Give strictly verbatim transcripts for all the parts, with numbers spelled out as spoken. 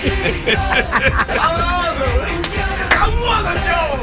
¡Abrazo! ¡Aguanta, show!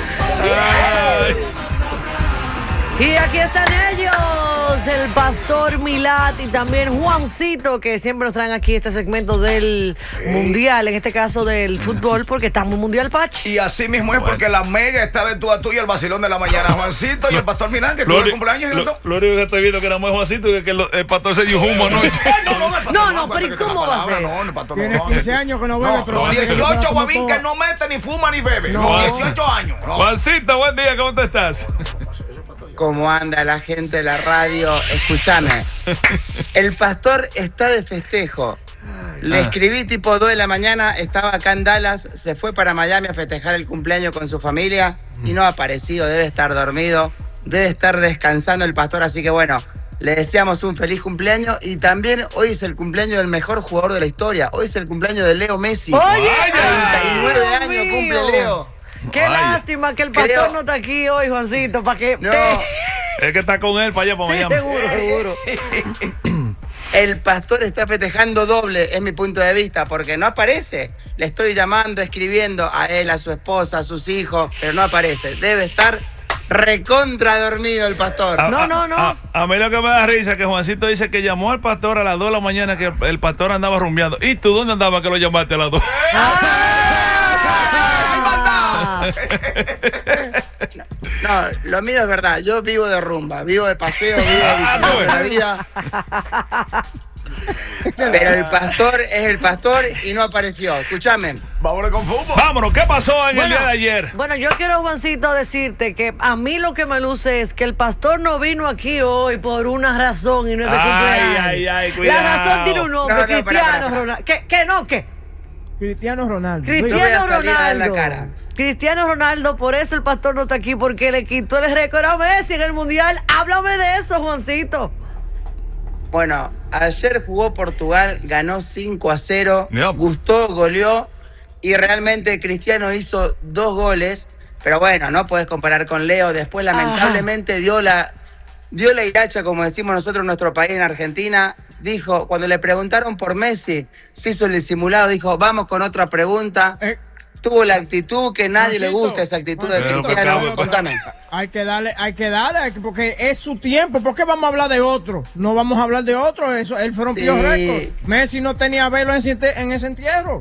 Y aquí están ellos, el Pastor Milat y también Juancito, que siempre nos traen aquí este segmento del sí. Mundial, en este caso del fútbol, porque estamos en Mundial, Pachi. Y así mismo es, porque la mega está de tú a tú y el vacilón de la mañana. Juancito y el Pastor Milat, que tuvo el cumpleaños. Lo, lo, lo único que estoy viendo que era muy Juancito y que el, el Pastor se dio humo anoche. No, no, no, no, no, pero ¿y cómo va a ser? No, el Pastor Tienes no, quince años que no bebe, no, pero... Los dieciocho, Guavín, que no mete, ni fuma, ni bebe. No. Los dieciocho años. No. Juancito, buen día, ¿cómo tú estás? ¿Cómo anda la gente de la radio? Escúchame. El Pastor está de festejo. Le escribí tipo dos de la mañana, estaba acá en Dallas, se fue para Miami a festejar el cumpleaños con su familia y no ha aparecido, debe estar dormido, debe estar descansando el Pastor, así que bueno, le deseamos un feliz cumpleaños y también hoy es el cumpleaños del mejor jugador de la historia, hoy es el cumpleaños de Leo Messi. ¡Oye! treinta y nueve años mío. cumple Leo. Qué Vaya. lástima que el Pastor Creo... no está aquí hoy, Juancito, para que... No. Es que está con él para allá, para Sí, Miami. seguro, seguro. El Pastor está festejando doble, es mi punto de vista, porque no aparece. Le estoy llamando, escribiendo a él, a su esposa, a sus hijos, pero no aparece. Debe estar recontra dormido el Pastor. A, No, no, no. A, a, a mí lo que me da risa es que Juancito dice que llamó al Pastor a las dos de la mañana, que el, el Pastor andaba rumbeando. ¿Y tú dónde andabas que lo llamaste a las dos? No, lo mío es verdad. Yo vivo de rumba, vivo de paseo, vivo de disfrute de la vida. Pero el Pastor es el Pastor y no apareció. Escúchame. Vámonos con fútbol. Vámonos, ¿qué pasó en Bueno, el día de ayer? Bueno, yo quiero, Juancito, decirte que a mí lo que me luce es que el Pastor no vino aquí hoy por una razón y no es de Ay, cumpleaños. ay, ay, cuidado. La razón tiene un nombre, No, no, para, Cristiano para, para. Ronaldo. ¿Qué, qué no, qué? Cristiano Ronaldo. No voy Cristiano a salir a dar la Ronaldo. cara. Cristiano Ronaldo, por eso el Pastor no está aquí, porque le quitó el récord a Messi en el Mundial. Háblame de eso, Juancito. Bueno, ayer jugó Portugal, ganó cinco a cero, Yep. gustó, goleó y realmente Cristiano hizo dos goles, pero bueno, no podés comparar con Leo. Después lamentablemente dio la, dio la hilacha, como decimos nosotros en nuestro país, en Argentina. Dijo, cuando le preguntaron por Messi, se hizo el disimulado, dijo, vamos con otra pregunta. Eh, Tuvo la actitud que nadie le Juancito, gusta, esa actitud de Juancito. Cristiano. Pero, Contame. Hay que darle, hay que darle, porque es su tiempo. ¿Por qué vamos a hablar de otro? No vamos a hablar de otro. Eso, él rompió Sí. récord. Messi no tenía velo en ese, en ese entierro.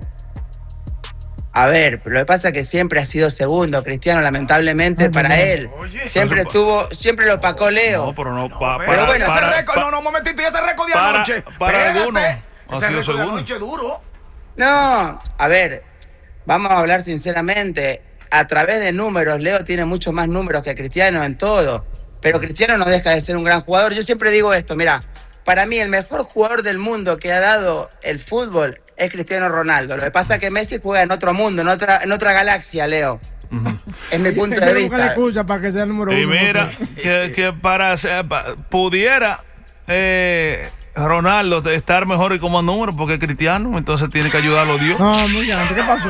A ver, pero lo que pasa es que siempre ha sido segundo, Cristiano, lamentablemente, para él. Oye, Siempre eso- estuvo, siempre lo opacó Leo. No, pero no, pa, Pero para, bueno, ese para, récord, no, no, un momentito, y ese récord de para- anoche. para Espérate. algunos ha Ese sido récord de segundo. anoche es duro. No, a ver, vamos a hablar sinceramente. A través de números, Leo tiene muchos más números que Cristiano en todo. Pero Cristiano no deja de ser un gran jugador. Yo siempre digo esto, mira, para mí el mejor jugador del mundo que ha dado el fútbol es Cristiano Ronaldo. Lo que pasa es que Messi juega en otro mundo, en otra, en otra galaxia, Leo. Es mi punto de Yo nunca le vista. escucha para que sea el número Y uno. mira, por favor. que, que para ser- pa- pudiera eh, Ronaldo de estar mejor y como número, porque es cristiano, entonces tiene que ayudarlo Dios. No, muy grande. ¿Qué pasó?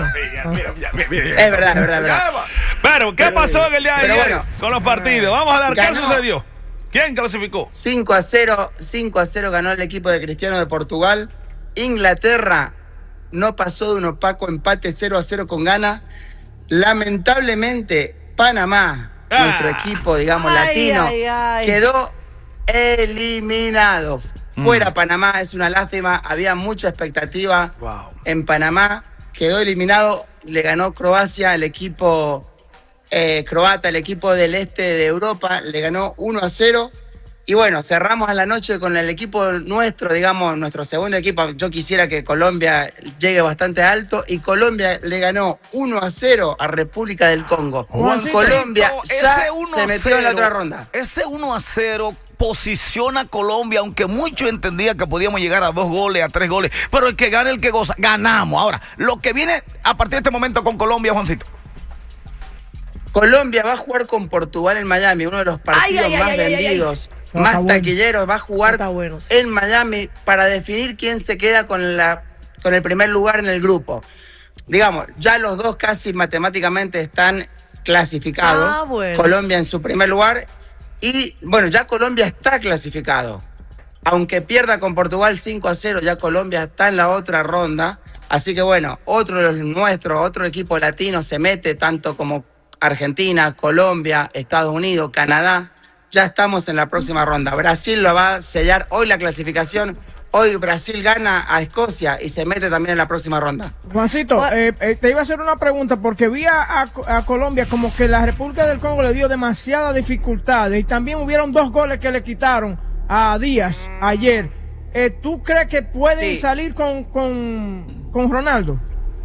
Es verdad, es verdad, es verdad. Pero, ¿qué pasó en el día de Pero ayer bueno, con los partidos? Vamos a dar, ¿qué ganó. sucedió? ¿Quién clasificó? cinco a cero, cinco a cero ganó el equipo de Cristiano de Portugal. Inglaterra no pasó de un opaco empate cero a cero con Ghana. Lamentablemente, Panamá, Ah. nuestro equipo, digamos, Ay, latino, ay, ay. quedó eliminado. Fuera Panamá, es una lástima. Había mucha expectativa Wow. en Panamá. Quedó eliminado, le ganó Croacia, el equipo eh, croata, el equipo del este de Europa, le ganó uno a cero. Y bueno, cerramos a la noche con el equipo nuestro, digamos, nuestro segundo equipo. Yo quisiera que Colombia llegue bastante alto y Colombia le ganó uno a cero a República del Congo. Juancito, Colombia ya ese uno se a metió en la cero, otra ronda. Ese uno a cero posiciona a Colombia, aunque mucho entendía que podíamos llegar a dos goles, a tres goles, pero el que gana, el que goza, ganamos. Ahora, lo que viene a partir de este momento con Colombia, Juancito. Colombia va a jugar con Portugal en Miami, uno de los partidos Ay, ay, más ay, ay, ay, vendidos, ay. más Está bueno. taquilleros. Va a jugar Está bueno, sí. en Miami para definir quién se queda con, la, con el primer lugar en el grupo. Digamos, ya los dos casi matemáticamente están clasificados. Ah, bueno. Colombia en su primer lugar y, bueno, ya Colombia está clasificado. Aunque pierda con Portugal cinco a cero, ya Colombia está en la otra ronda. Así que bueno, otro de los nuestros, otro equipo latino se mete, tanto como Argentina, Colombia, Estados Unidos, Canadá. Ya estamos en la próxima ronda. Brasil lo va a sellar hoy la clasificación. Hoy Brasil gana a Escocia y se mete también en la próxima ronda. Juancito, eh, eh, te iba a hacer una pregunta porque vi a, a, a Colombia como que la República del Congo le dio demasiadas dificultades y también hubieron dos goles que le quitaron a Díaz ayer. Eh, ¿Tú crees que pueden sí. salir con, con, con Ronaldo?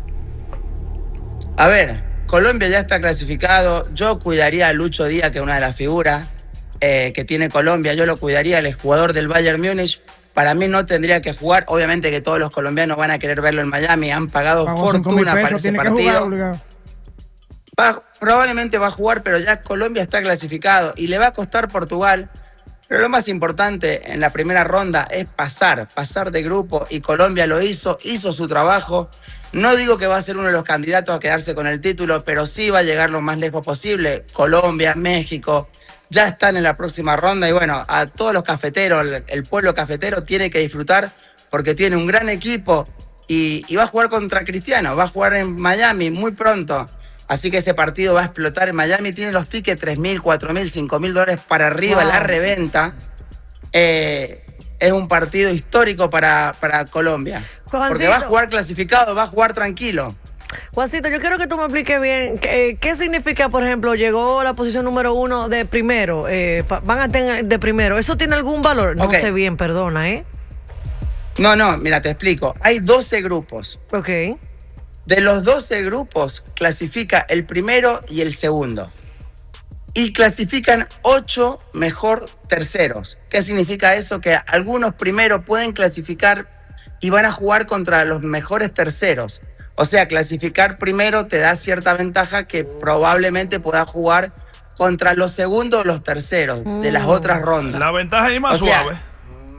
A ver, Colombia ya está clasificado. Yo cuidaría a Lucho Díaz, que es una de las figuras eh, que tiene Colombia. Yo lo cuidaría, el exjugador del Bayern Múnich. Para mí no tendría que jugar. Obviamente que todos los colombianos van a querer verlo en Miami. Han pagado Pagó fortuna para ese partido. Jugar, va, probablemente va a jugar, pero ya Colombia está clasificado y le va a costar Portugal. Pero lo más importante en la primera ronda es pasar, pasar de grupo, y Colombia lo hizo, hizo su trabajo. No digo que va a ser uno de los candidatos a quedarse con el título, pero sí va a llegar lo más lejos posible. Colombia, México, ya están en la próxima ronda y bueno, a todos los cafeteros, el, el pueblo cafetero tiene que disfrutar porque tiene un gran equipo y, y va a jugar contra Cristiano, va a jugar en Miami muy pronto. Así que ese partido va a explotar en Miami. Tiene los tickets tres mil, cuatro mil, cinco mil dólares para arriba, wow. La reventa. Eh, es un partido histórico para, para Colombia. Juancito. Porque va a jugar clasificado, va a jugar tranquilo. Juancito, yo quiero que tú me expliques bien qué, qué significa, por ejemplo, llegó la posición número uno de primero, eh, van a tener de primero. ¿Eso tiene algún valor? No okay. sé bien, perdona, ¿eh? No, no, mira, te explico. Hay doce grupos. Ok. De los doce grupos, clasifica el primero y el segundo. Y clasifican ocho mejor terceros. ¿Qué significa eso? Que algunos primeros pueden clasificar y van a jugar contra los mejores terceros. O sea, clasificar primero te da cierta ventaja que probablemente pueda jugar contra los segundos o los terceros mm. de las otras rondas. La ventaja es más o suave. Sea,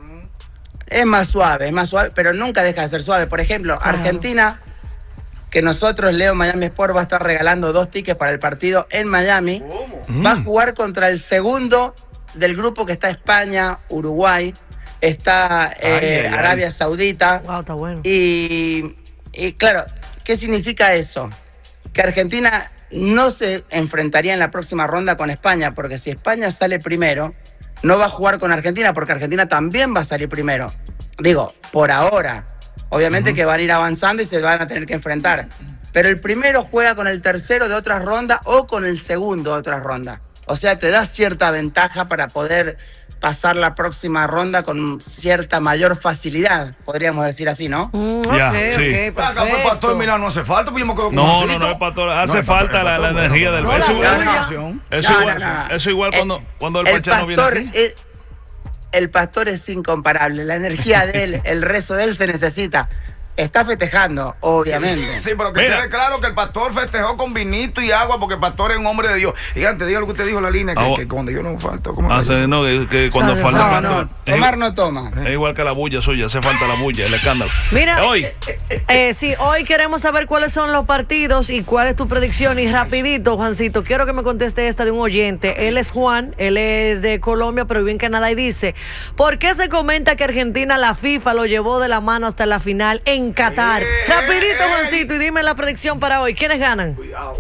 es más suave, es más suave, pero nunca deja de ser suave. Por ejemplo, claro. Argentina, que nosotros, Leo Miami Sport, va a estar regalando dos tickets para el partido en Miami. ¿Cómo? Va a jugar contra el segundo del grupo, que está España, Uruguay, está eh, ay, ay, Arabia ay. Saudita. Wow, está bueno. Y, y claro, ¿qué significa eso? Que Argentina no se enfrentaría en la próxima ronda con España, porque si España sale primero, no va a jugar con Argentina, porque Argentina también va a salir primero. Digo, por ahora. Obviamente uh-huh. que van a ir avanzando y se van a tener que enfrentar. Pero el primero juega con el tercero de otra ronda o con el segundo de otra ronda. O sea, te da cierta ventaja para poder pasar la próxima ronda con cierta mayor facilidad, podríamos decir así, ¿no? Mm, ok, ya, sí. ok, Acá por el Pastor Milán no hace falta, pues yo me quedo con No, no, no, el Pastor, hace no, falta la, la energía del... No, eso, igual, no, eso, igual, no, no, no. eso igual cuando el, cuando el, el Pachano viene aquí. Es, el Pastor es incomparable, la energía de él, el rezo de él se necesita. Está festejando, obviamente. Sí, pero que quede claro que el Pastor festejó con vinito y agua, porque el Pastor es un hombre de Dios. Gigante, diga lo que usted dijo en la línea, que, ah, que cuando yo no falta. ¿Cómo ah, sí, no, que, que cuando no, falta. No, no, tomar no toma. Es igual que la bulla suya, hace falta la bulla, el escándalo. Mira, hoy. Eh, eh, sí, hoy queremos saber cuáles son los partidos y cuál es tu predicción. Y rapidito, Juancito, quiero que me conteste esta de un oyente. Él es Juan, él es de Colombia, pero vive en Canadá, y dice: ¿por qué se comenta que Argentina, la FIFA, lo llevó de la mano hasta la final en Qatar? Rapidito, Juancito, y dime la predicción para hoy. ¿Quiénes ganan?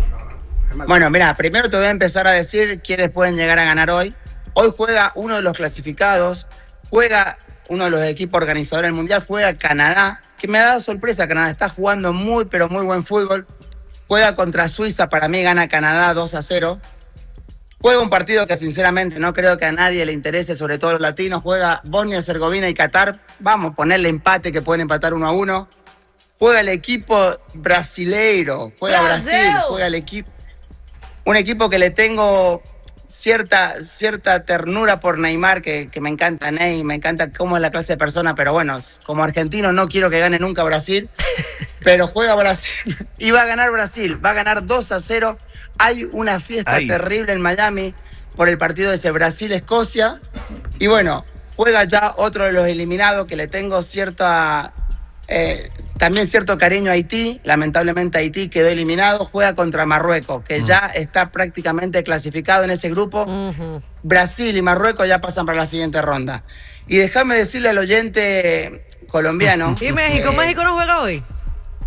Bueno, mira, primero te voy a empezar a decir quiénes pueden llegar a ganar hoy. Hoy juega uno de los clasificados, juega uno de los equipos organizadores del Mundial, juega Canadá, que me ha dado sorpresa. Canadá está jugando muy, pero muy buen fútbol. Juega contra Suiza, para mí gana Canadá dos a cero. Juega un partido que sinceramente no creo que a nadie le interese, sobre todo a los latinos. Juega Bosnia-Herzegovina y Qatar. Vamos a ponerle empate, que pueden empatar uno a uno. Juega el equipo brasileiro, juega Brasil, Brasil juega el equipo, un equipo que le tengo cierta, cierta ternura por Neymar, que, que me encanta Ney, me encanta cómo es la clase de persona, pero bueno, como argentino no quiero que gane nunca Brasil, pero juega Brasil y va a ganar Brasil, va a ganar dos a cero. Hay una fiesta Ay. terrible en Miami por el partido de ese Brasil-Escocia, y bueno, juega ya otro de los eliminados que le tengo cierta... Eh, también cierto cariño a Haití. Lamentablemente Haití quedó eliminado. Juega contra Marruecos, que uh-huh. ya está prácticamente clasificado en ese grupo. Uh-huh. Brasil y Marruecos ya pasan para la siguiente ronda. Y déjame decirle al oyente colombiano... ¿Y México? Eh, ¿México no juega hoy?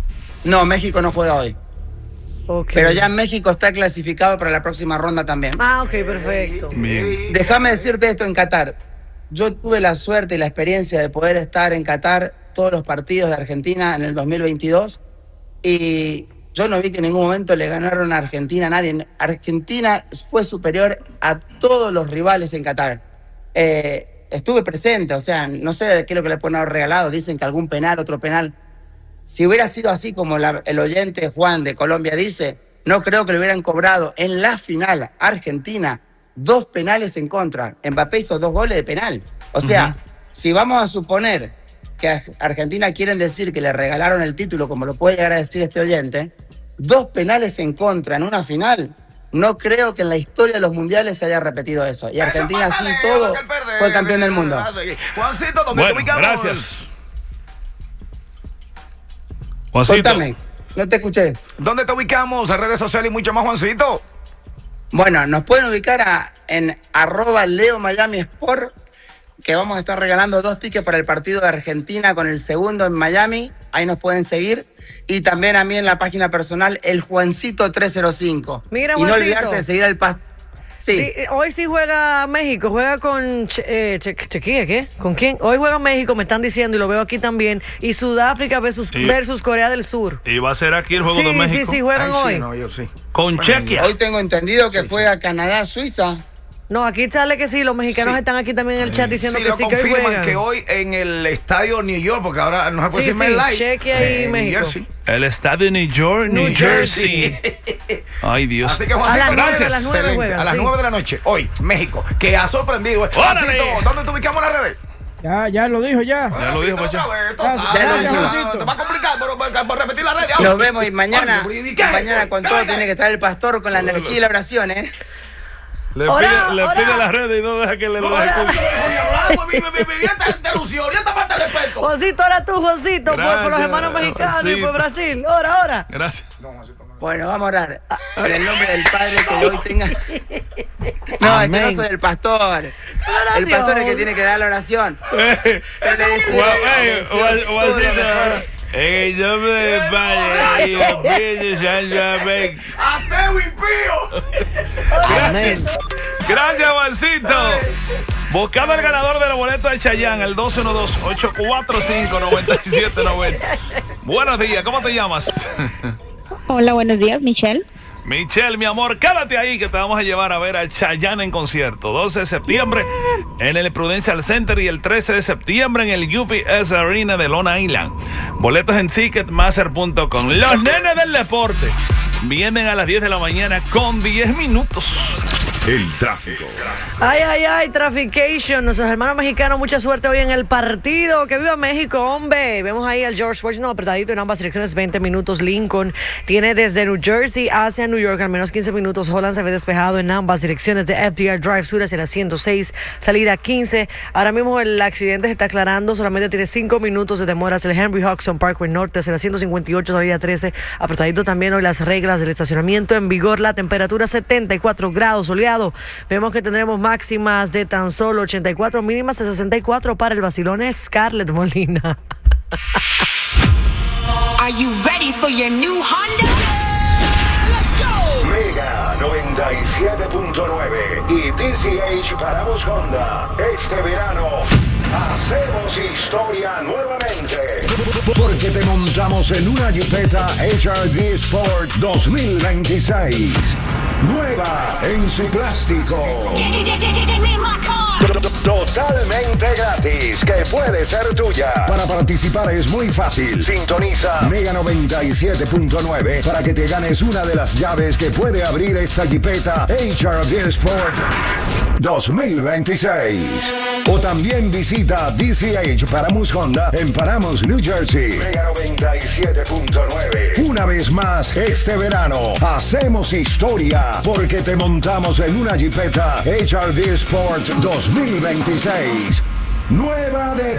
No, México no juega hoy. Okay. Pero ya México está clasificado para la próxima ronda también. Ah, ok, perfecto. Bien. Déjame decirte esto en Qatar. Yo tuve la suerte y la experiencia de poder estar en Qatar todos los partidos de Argentina en el dos mil veintidós y yo no vi que en ningún momento le ganaron a Argentina a nadie. Argentina fue superior a todos los rivales en Qatar. Eh, estuve presente, o sea, no sé de qué es lo que le pueden haber regalado. Dicen que algún penal, otro penal. Si hubiera sido así como la, el oyente Juan de Colombia dice, no creo que le hubieran cobrado en la final Argentina dos penales en contra. Mbappé hizo dos goles de penal. O sea, uh-huh. si vamos a suponer que a Argentina quieren decir que le regalaron el título, como lo puede llegar a decir este oyente, dos penales en contra en una final, no creo que en la historia de los mundiales se haya repetido eso. Y Argentina sí todo fue campeón del mundo. Juancito, ¿dónde bueno, te ubicamos? Gracias. Juancito. Contame, no te escuché. ¿Dónde te ubicamos? En redes sociales y mucho más, Juancito. Bueno, nos pueden ubicar a, en arroba Leo Miami Sport, que vamos a estar regalando dos tickets para el partido de Argentina con el segundo en Miami. Ahí nos pueden seguir. Y también a mí en la página personal, el Juancito tres cero cinco. Mira, y no Juancito. olvidarse de seguir al pastor. Sí. Hoy sí juega México, juega con che, eh, che, Chequia, ¿qué? ¿Con quién? Hoy juega México, me están diciendo, y lo veo aquí también, y Sudáfrica versus, y, versus Corea del Sur. Y va a ser aquí el juego sí, de México. Sí, sí, juegan Ay, hoy. Sí, no, yo sí. Con bueno, Chequia. Hoy tengo entendido que sí, juega sí. Canadá-Suiza. No, aquí sale que sí, los mexicanos Sí. están aquí también en el chat diciendo Sí, que lo sí, que hoy confirman juegan. que hoy en el estadio New York, porque ahora no se puede Sí, decir sí, MetLife. Chequia y en México. New Jersey. El estadio New York, New, New Jersey. Jersey. Ay, Dios. Así que A Juancito, las nueve, gracias. a las nueve Excelente. juegan, a las sí. nueve de la noche, hoy, México, que ha sorprendido. ¡Órale! Juancito, ¿dónde te ubicamos en las redes? Ya, ya lo dijo ya. Ya lo dijo, Repítelo Pacha. otra vez, Gracias, total. gracias, Juancito. Te va a complicar, pero para, para repetir la red. Nos vemos y mañana, Ay, y ¿qué? mañana con ¿Qué? todo ¿Qué? tiene que estar el pastor con la energía y la oración, ¿eh? Le Ora, pide, le ora. pide las redes y no deja que le lo ejecute. Y esta interrupción, y esta falta de respeto. Juancito, ahora tú, Juancito, por, por los Gracias, hermanos mexicanos y Juancito. por Brasil. Ahora, ahora. Gracias. Bueno, vamos a orar. En el nombre del Padre, que hoy tenga. No, es que no soy el pastor. El pastor es el que tiene que dar la oración. Pero le decimos, Guau, le eh, decimos Juan- todo lo Juancito, mejor. en el nombre del Padre y del Espíritu Santo, amén. Ateo impío. Gracias. Gracias, Juancito. Buscando el ganador de los boletos de Chayanne, el dos uno dos, ocho cuatro cinco, nueve siete nueve cero. Buenos días, ¿cómo te llamas? Hola, buenos días, Michelle. Michelle, mi amor, quédate ahí que te vamos a llevar a ver a Chayanne en concierto. doce de septiembre en el Prudential Center y el trece de septiembre en el U P S Arena de Long Island. Boletos en ticketmaster punto com. Los nenes del deporte vienen a las diez de la mañana con diez minutos. El tráfico. Ay, ay, ay, Traffication. Nuestros hermanos mexicanos, mucha suerte hoy en el partido. ¡Que viva México, hombre! Vemos ahí al George Washington apretadito en ambas direcciones, veinte minutos. Lincoln tiene desde New Jersey hacia New York al menos quince minutos. Holland se ve despejado en ambas direcciones de F D R Drive Sur hacia la ciento seis, salida quince. Ahora mismo el accidente se está aclarando, solamente tiene cinco minutos de demora hacia el Henry Hodgson Parkway Norte hacia la ciento cincuenta y ocho, salida trece. Apretadito también hoy las reglas del estacionamiento en vigor. La temperatura setenta y cuatro grados, soleado. Vemos que tendremos máximas de tan solo ochenta y cuatro, mínimas de sesenta y cuatro para el vacilón Scarlett Molina. Are you ready for your new Honda? Let's go. Mega noventa y siete punto nueve y D C H Paramos Honda. Este verano hacemos historia nuevamente. Porque te montamos en una Jeepeta H R V Sport dos mil veintiséis. Nueva en su plástico. Totalmente gratis, que puede ser tuya. Para participar es muy fácil. Sintoniza Mega noventa y siete punto nueve para que te ganes una de las llaves que puede abrir esta Jeepeta H R V Sport dos mil veintiséis. O también visita D C H Paramus Honda en Paramus, New Jersey. Mega noventa y siete punto nueve. Una vez más, este verano hacemos historia porque te montamos en una Jeepeta H R V Sport dos mil veintiséis. Nueva de